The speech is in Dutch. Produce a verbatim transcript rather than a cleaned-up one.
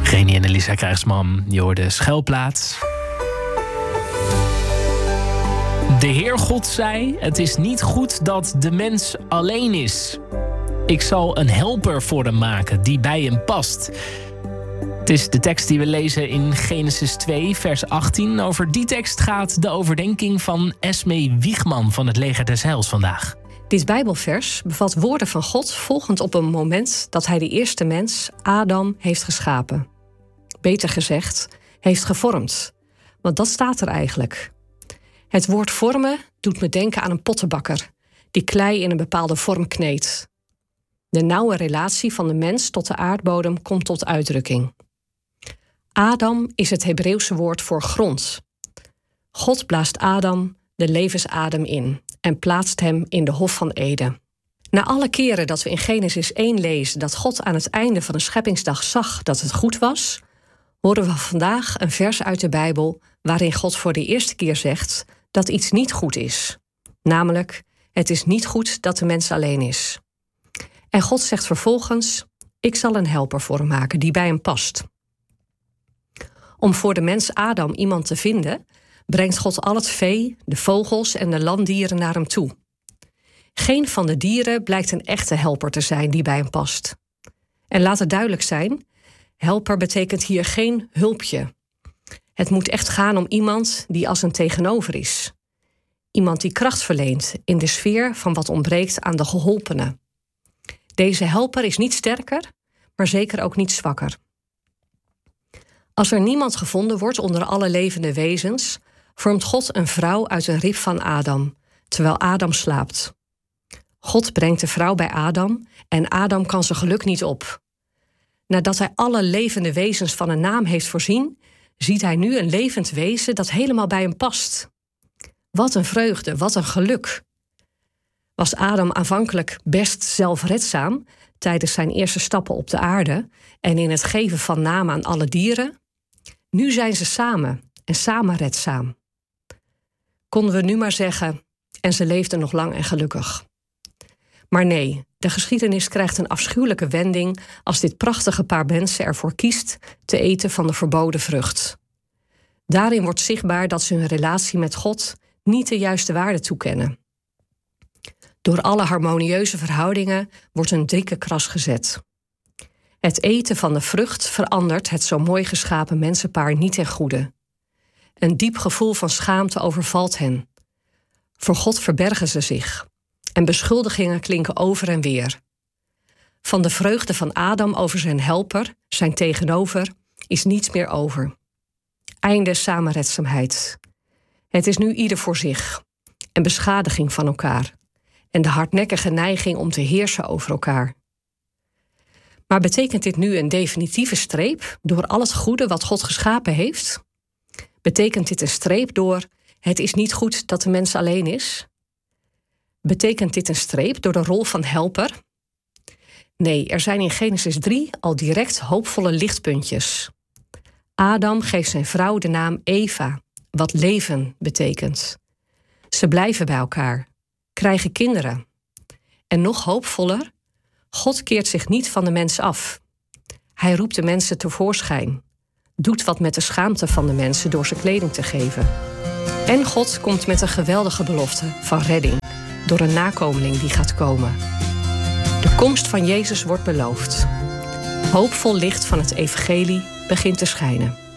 Reni en Elisa Krijgsman, je hoorde Schuilplaats. De Heer God zei, het is niet goed dat de mens alleen is. Ik zal een helper voor hem maken die bij hem past. Het is de tekst die we lezen in Genesis twee, vers achttien. Over die tekst gaat de overdenking van Esme Wiegman van het Leger des Heils vandaag. Dit Bijbelvers bevat woorden van God volgend op een moment dat hij de eerste mens, Adam, heeft geschapen. Beter gezegd, heeft gevormd. Want dat staat er eigenlijk. Het woord vormen doet me denken aan een pottenbakker die klei in een bepaalde vorm kneedt. De nauwe relatie van de mens tot de aardbodem komt tot uitdrukking. Adam is het Hebreeuwse woord voor grond. God blaast Adam de levensadem in en plaatst hem in de Hof van Eden. Na alle keren dat we in Genesis één lezen dat God aan het einde van de scheppingsdag zag dat het goed was, horen we vandaag een vers uit de Bijbel waarin God voor de eerste keer zegt dat iets niet goed is. Namelijk, het is niet goed dat de mens alleen is. En God zegt vervolgens, ik zal een helper voor hem maken die bij hem past. Om voor de mens Adam iemand te vinden, brengt God al het vee, de vogels en de landdieren naar hem toe. Geen van de dieren blijkt een echte helper te zijn die bij hem past. En laat het duidelijk zijn, helper betekent hier geen hulpje. Het moet echt gaan om iemand die als een tegenover is. Iemand die kracht verleent in de sfeer van wat ontbreekt aan de geholpene. Deze helper is niet sterker, maar zeker ook niet zwakker. Als er niemand gevonden wordt onder alle levende wezens, vormt God een vrouw uit een rib van Adam, terwijl Adam slaapt. God brengt de vrouw bij Adam en Adam kan zijn geluk niet op. Nadat hij alle levende wezens van een naam heeft voorzien, ziet hij nu een levend wezen dat helemaal bij hem past. Wat een vreugde, wat een geluk. Was Adam aanvankelijk best zelfredzaam tijdens zijn eerste stappen op de aarde en in het geven van naam aan alle dieren? Nu zijn ze samen en samen redzaam. Konden we nu maar zeggen, en ze leefden nog lang en gelukkig. Maar nee, de geschiedenis krijgt een afschuwelijke wending als dit prachtige paar mensen ervoor kiest te eten van de verboden vrucht. Daarin wordt zichtbaar dat ze hun relatie met God niet de juiste waarde toekennen. Door alle harmonieuze verhoudingen wordt een dikke kras gezet. Het eten van de vrucht verandert het zo mooi geschapen mensenpaar niet ten goede. Een diep gevoel van schaamte overvalt hen. Voor God verbergen ze zich. En beschuldigingen klinken over en weer. Van de vreugde van Adam over zijn helper, zijn tegenover, is niets meer over. Einde samenredzaamheid. Het is nu ieder voor zich. En beschadiging van elkaar. En de hardnekkige neiging om te heersen over elkaar. Maar betekent dit nu een definitieve streep door al het goede wat God geschapen heeft? Betekent dit een streep door het is niet goed dat de mens alleen is? Betekent dit een streep door de rol van helper? Nee, er zijn in Genesis drie al direct hoopvolle lichtpuntjes. Adam geeft zijn vrouw de naam Eva, wat leven betekent. Ze blijven bij elkaar, krijgen kinderen. En nog hoopvoller, God keert zich niet van de mens af. Hij roept de mensen tevoorschijn, doet wat met de schaamte van de mensen door ze kleding te geven. En God komt met een geweldige belofte van redding door een nakomeling die gaat komen. De komst van Jezus wordt beloofd. Hoopvol licht van het evangelie begint te schijnen.